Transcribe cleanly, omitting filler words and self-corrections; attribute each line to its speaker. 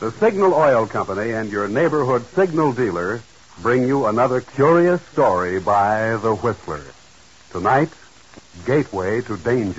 Speaker 1: The Signal Oil Company and your neighborhood signal dealer bring you another curious story by The Whistler. Tonight, Gateway to Danger.